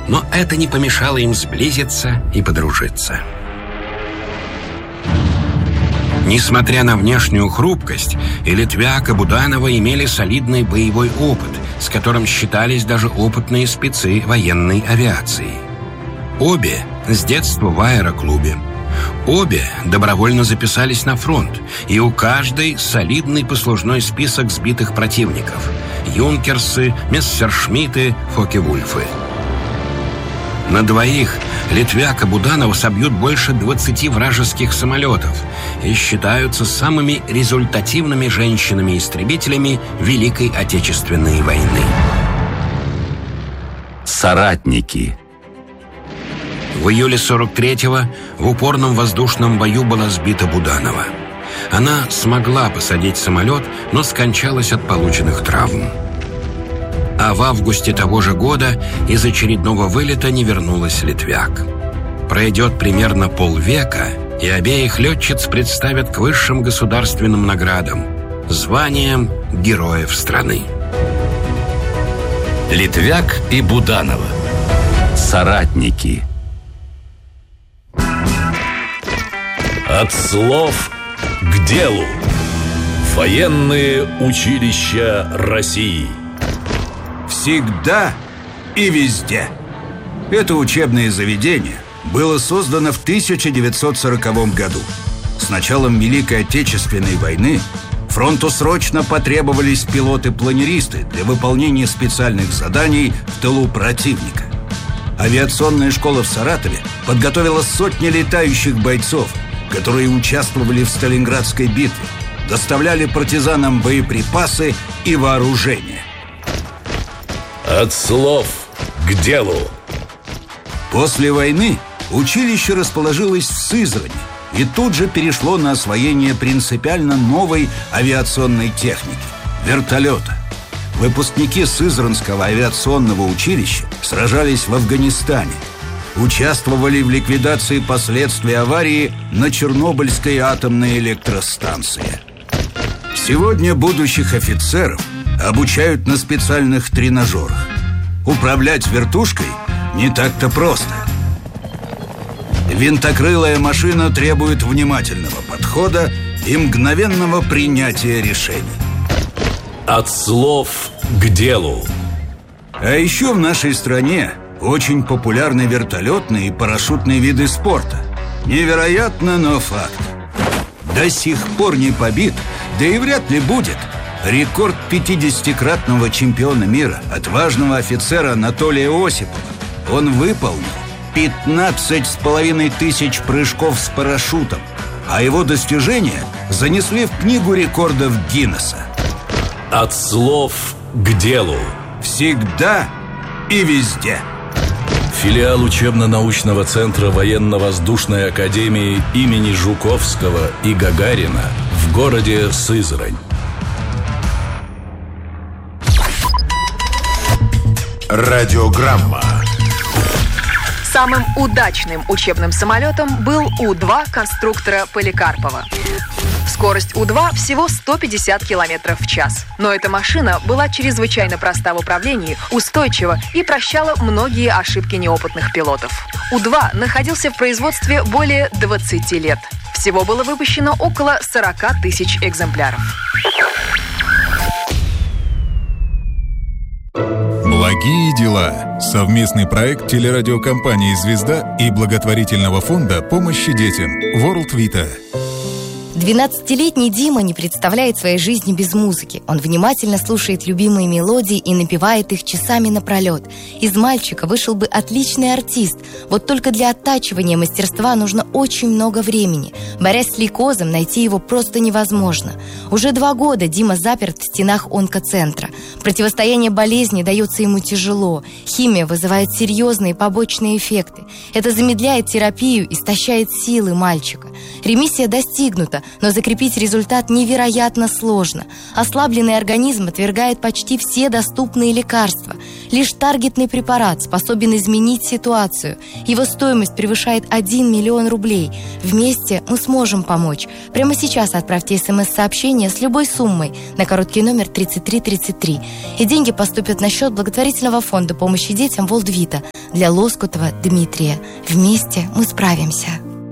но это не помешало им сблизиться и подружиться. Несмотря на внешнюю хрупкость, и Литвяк, и Буданова имели солидный боевой опыт, с которым считались даже опытные спецы военной авиации. Обе с детства в аэроклубе. Обе добровольно записались на фронт, и у каждой солидный послужной список сбитых противников: юнкерсы, мессершмитты, фоке-вульфы. На двоих Литвяк и Буданова собьют больше 20 вражеских самолетов и считаются самыми результативными женщинами-истребителями Великой Отечественной войны. Соратники. В июле 43-го в упорном воздушном бою была сбита Буданова. Она смогла посадить самолет, но скончалась от полученных травм. А в августе того же года из очередного вылета не вернулась Литвяк. Пройдет примерно полвека, и обеих летчиц представят к высшим государственным наградам – званиям героев страны. Литвяк и Буданова. Соратники. От слов к делу. Военные училища России. Всегда и везде. Это учебное заведение было создано в 1940 году. С началом Великой Отечественной войны фронту срочно потребовались пилоты-планеристы для выполнения специальных заданий в тылу противника. Авиационная школа в Саратове подготовила сотни летающих бойцов, которые участвовали в Сталинградской битве, доставляли партизанам боеприпасы и вооружение. От слов к делу. После войны училище расположилось в Сызрани и тут же перешло на освоение принципиально новой авиационной техники – вертолета. Выпускники Сызранского авиационного училища сражались в Афганистане, участвовали в ликвидации последствий аварии на Чернобыльской атомной электростанции. Сегодня будущих офицеров обучают на специальных тренажерах. Управлять вертушкой не так-то просто. Винтокрылая машина требует внимательного подхода и мгновенного принятия решений. От слов к делу. А еще в нашей стране очень популярны вертолетные и парашютные виды спорта. Невероятно, но факт. До сих пор не побит, да и вряд ли будет, рекорд 50-кратного чемпиона мира, отважного офицера Анатолия Осипова. Он выполнил 15,5 тысяч прыжков с парашютом, а его достижения занесли в книгу рекордов Гиннесса. От слов к делу. Всегда и везде. Филиал учебно-научного центра военно-воздушной академии имени Жуковского и Гагарина в городе Сызрань. Радиограмма. Самым удачным учебным самолетом был У-2 конструктора Поликарпова. Скорость У-2 всего 150 км в час. Но эта машина была чрезвычайно проста в управлении, устойчива и прощала многие ошибки неопытных пилотов. У-2 находился в производстве более 20 лет. Всего было выпущено около 40 тысяч экземпляров. Благие дела. Совместный проект телерадиокомпании «Звезда» и благотворительного фонда помощи детям World Vita. 12-летний Дима не представляет своей жизни без музыки. Он внимательно слушает любимые мелодии и напевает их часами напролет. Из мальчика вышел бы отличный артист. Вот только для оттачивания мастерства нужно очень много времени. Борясь с лейкозом, найти его просто невозможно. Уже 2 года Дима заперт в стенах онкоцентра. Противостояние болезни дается ему тяжело. Химия вызывает серьезные побочные эффекты. Это замедляет терапию, истощает силы мальчика. Ремиссия достигнута, Но закрепить результат невероятно сложно. Ослабленный организм отвергает почти все доступные лекарства. Лишь таргетный препарат способен изменить ситуацию. Его стоимость превышает 1 миллион рублей. Вместе мы сможем помочь. Прямо сейчас отправьте СМС-сообщение с любой суммой на короткий номер 3333. И деньги поступят на счет благотворительного фонда помощи детям World Vita для Лоскутова Дмитрия. Вместе мы справимся.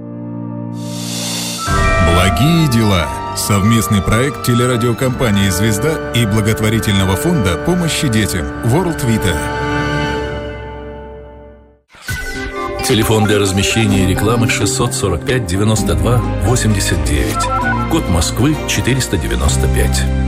Благие дела. Совместный проект телерадиокомпании «Звезда» и благотворительного фонда помощи детям World Vita. Телефон для размещения рекламы 645 92 89. Код Москвы 495.